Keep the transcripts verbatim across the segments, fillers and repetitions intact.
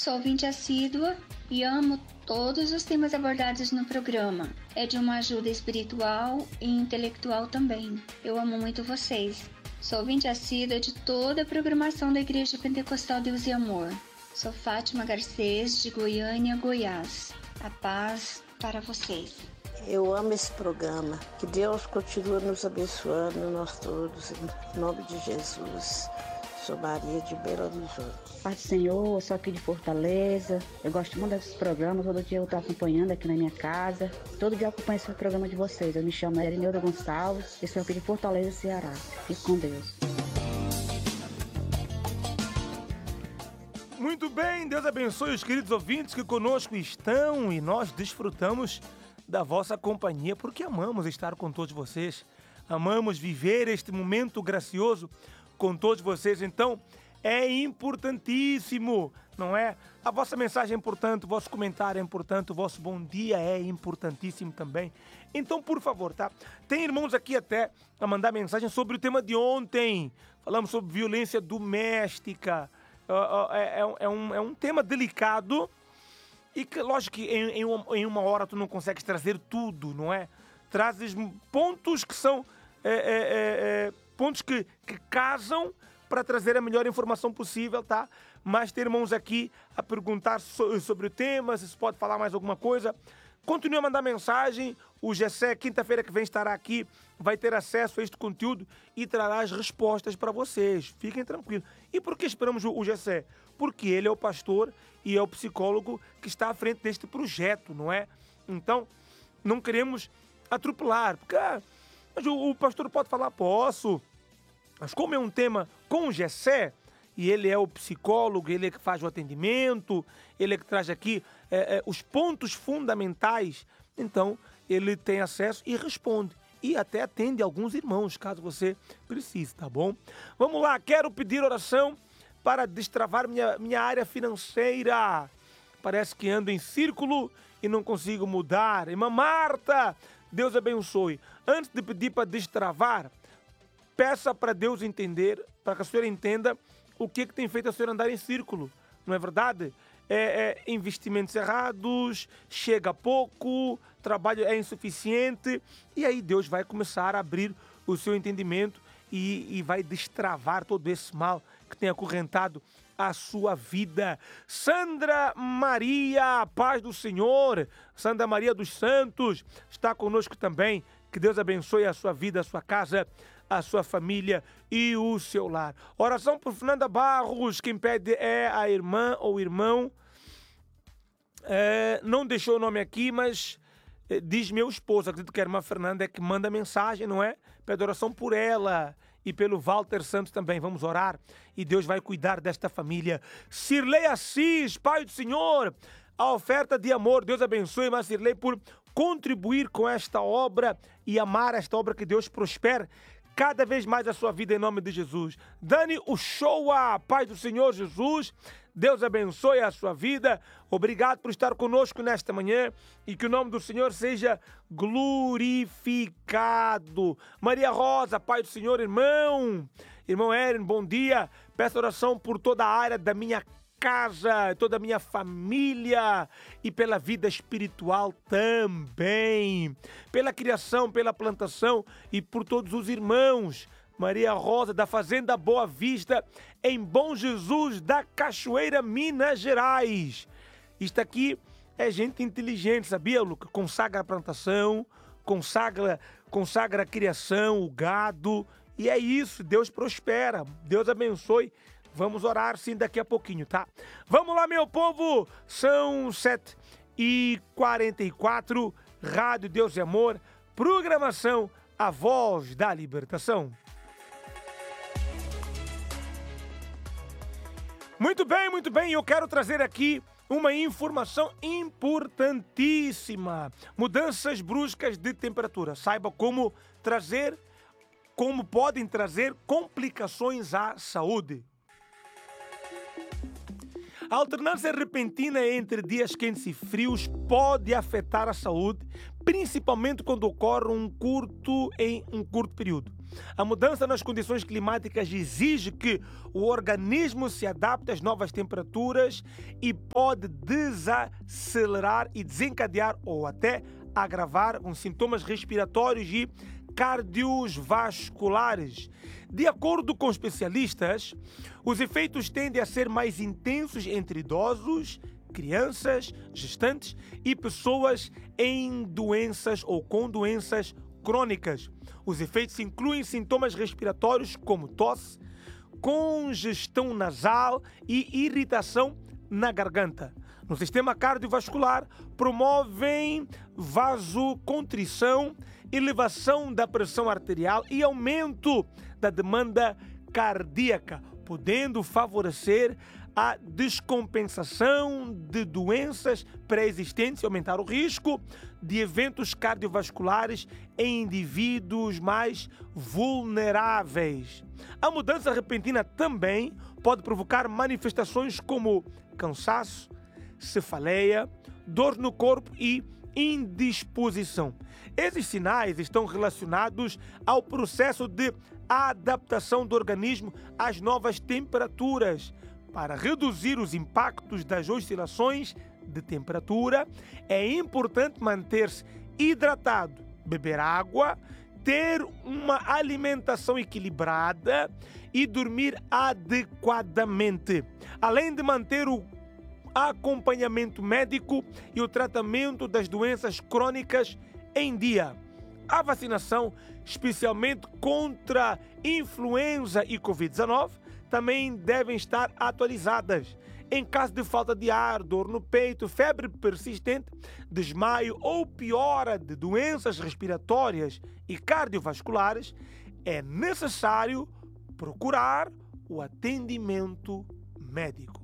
Sou ouvinte assídua e amo todos os temas abordados no programa. É de uma ajuda espiritual e intelectual também. Eu amo muito vocês. Sou ouvinte assídua de toda a programação da Igreja Pentecostal Deus e Amor. Sou Fátima Garcês, de Goiânia, Goiás. A paz para vocês. Eu amo esse programa. Que Deus continue nos abençoando, nós todos, em nome de Jesus. Sou Maria de Belo Horizonte. Paz do Senhor, eu sou aqui de Fortaleza. Eu gosto muito desses programas. Todo dia eu estou acompanhando aqui na minha casa. Todo dia eu acompanho esse programa de vocês. Eu me chamo Erineuda Gonçalves. Eu sou aqui de Fortaleza, Ceará. Fique com Deus. Muito bem, Deus abençoe os queridos ouvintes que conosco estão e nós desfrutamos da vossa companhia porque amamos estar com todos vocês. Amamos viver este momento gracioso com todos vocês, então é importantíssimo, não é? A vossa mensagem é importante, o vosso comentário é importante, o vosso bom dia é importantíssimo também. Então, por favor, tá? Tem irmãos aqui até a mandar mensagem sobre o tema de ontem. Falamos sobre violência doméstica. É, é, é, um, é um tema delicado e que, lógico que em, em, uma, em uma hora tu não consegues trazer tudo, não é? Trazes pontos que são... É, é, é, é, pontos que, que casam para trazer a melhor informação possível, tá? Mas tem irmãos aqui a perguntar so, sobre o tema, se pode falar mais alguma coisa. Continue a mandar mensagem. O Gessé, quinta-feira que vem, estará aqui, vai ter acesso a este conteúdo e trará as respostas para vocês. Fiquem tranquilos. E por que esperamos o Gessé? Porque ele é o pastor e é o psicólogo que está à frente deste projeto, não é? Então, não queremos atropelar, porque... Ah, mas o, o pastor pode falar, posso. Mas como é um tema com o Gessé, e ele é o psicólogo, ele é que faz o atendimento, ele é que traz aqui é, é, os pontos fundamentais, então ele tem acesso e responde. E até atende alguns irmãos, caso você precise, tá bom? Vamos lá, quero pedir oração para destravar minha, minha área financeira. Parece que ando em círculo e não consigo mudar. Irmã Marta, Deus abençoe. Antes de pedir para destravar, peça para Deus entender, para que a senhora entenda o que, que tem feito a senhora andar em círculo. Não é verdade? É, é investimentos errados, chega pouco, trabalho é insuficiente. E aí Deus vai começar a abrir o seu entendimento e, e vai destravar todo esse mal que tem acorrentado a sua vida. Sandra Maria, paz do Senhor. Sandra Maria dos Santos está conosco também. Que Deus abençoe a sua vida, a sua casa, a sua família e o seu lar. Oração por Fernanda Barros. Quem pede é a irmã ou irmão. É, não deixou o nome aqui, mas é, diz meu esposo. Acredito que a irmã Fernanda é que manda mensagem, não é? Pede oração por ela e pelo Walter Santos também. Vamos orar e Deus vai cuidar desta família. Cirlei Assis, Pai do Senhor, a oferta de amor. Deus abençoe, mas Cirlei, por contribuir com esta obra e amar esta obra, que Deus prospere cada vez mais a sua vida em nome de Jesus. Dani Uchoa, Pai do Senhor Jesus, Deus abençoe a sua vida. Obrigado por estar conosco nesta manhã e que o nome do Senhor seja glorificado. Maria Rosa, Pai do Senhor, irmão. Irmão Eren, bom dia. Peço oração por toda a área da minha casa, toda a minha família e pela vida espiritual também. Pela criação, pela plantação e por todos os irmãos. Maria Rosa, da Fazenda Boa Vista, em Bom Jesus, da Cachoeira, Minas Gerais. Isto aqui é gente inteligente, sabia, Luca? Consagra a plantação, consagra, consagra a criação, o gado. E é isso, Deus prospera, Deus abençoe. Vamos orar sim daqui a pouquinho, tá? Vamos lá, meu povo! São sete e quarenta e quatro, Rádio Deus e Amor, programação A Voz da Libertação. Muito bem, muito bem, eu quero trazer aqui uma informação importantíssima. Mudanças bruscas de temperatura. Saiba como trazer, como podem trazer complicações à saúde. A alternância repentina entre dias quentes e frios pode afetar a saúde, principalmente quando ocorre um curto, em um curto período. A mudança nas condições climáticas exige que o organismo se adapte às novas temperaturas e pode desacelerar e desencadear ou até agravar os sintomas respiratórios e cardiovasculares. De acordo com especialistas, os efeitos tendem a ser mais intensos entre idosos, crianças, gestantes e pessoas em doenças ou com doenças crônicas. Os efeitos incluem sintomas respiratórios como tosse, congestão nasal e irritação na garganta. No sistema cardiovascular, promovem vasocontrição, elevação da pressão arterial e aumento da demanda cardíaca, podendo favorecer a descompensação de doenças pré-existentes e aumentar o risco de eventos cardiovasculares em indivíduos mais vulneráveis. A mudança repentina também pode provocar manifestações como cansaço, cefaleia, dor no corpo e indisposição. Esses sinais estão relacionados ao processo de adaptação do organismo às novas temperaturas. Para reduzir os impactos das oscilações de temperatura, é importante manter-se hidratado, beber água, ter uma alimentação equilibrada e dormir adequadamente, além de manter o acompanhamento médico e o tratamento das doenças crônicas em dia. A vacinação, especialmente contra influenza e covid dezenove, também devem estar atualizadas. Em caso de falta de ar, dor no peito, febre persistente, desmaio ou piora de doenças respiratórias e cardiovasculares, é necessário procurar o atendimento médico.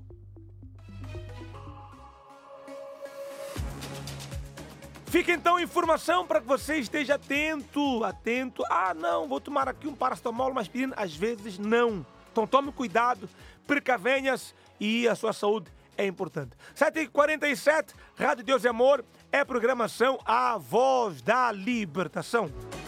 Fica então a informação para que você esteja atento, atento. Ah, não, vou tomar aqui um paracetamol, uma aspirina. Às vezes não. Então tome cuidado, precavenhas e a sua saúde é importante. sete e quarenta e sete, Rádio Deus e Amor, é programação A Voz da Libertação.